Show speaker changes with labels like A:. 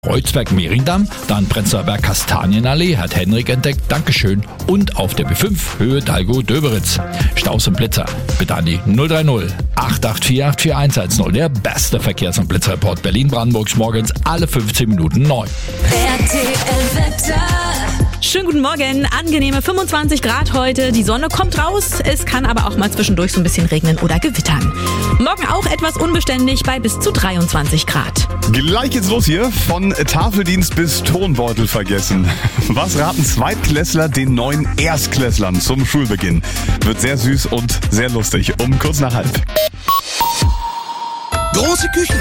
A: Kreuzberg-Mehringdamm, dann Prenzlauer Berg Kastanienallee, hat Henrik entdeckt, Dankeschön. Und auf der B5 Höhe Dalgo-Döberitz. Staus und Blitzer, bitte an die 030 884 84110. Der beste Verkehrs- und Blitzreport Berlin-Brandenburgs morgens alle 15 Minuten neu.
B: Schönen guten Morgen, angenehme 25 Grad heute, die Sonne kommt raus, es kann aber auch mal zwischendurch so ein bisschen regnen oder gewittern. Morgen auch etwas unbeständig bei bis zu 23 Grad.
C: Gleich geht's los hier, von Tafeldienst bis Tonbeutel vergessen. Was raten Zweitklässler den neuen Erstklässlern zum Schulbeginn? Wird sehr süß und sehr lustig, um kurz nach halb.
D: Große Küchen.